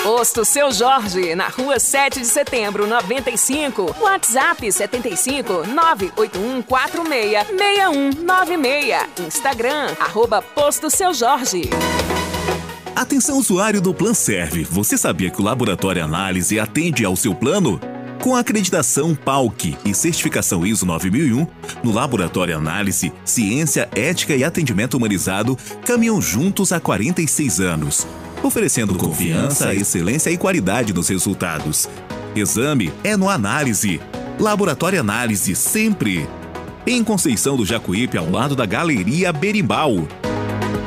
Posto Seu Jorge, na rua 7 de setembro, 95. WhatsApp 75 98146 6196. Instagram, @Posto Seu Jorge. Atenção, usuário do Planserve. Você sabia que o Laboratório Análise atende ao seu plano? Com a acreditação PALC e certificação ISO 9001, no Laboratório Análise, ciência, ética e atendimento humanizado caminham juntos há 46 anos, oferecendo confiança, excelência e qualidade nos resultados. Exame é no Análise. Laboratório Análise, sempre. Em Conceição do Jacuípe, ao lado da Galeria Berimbau.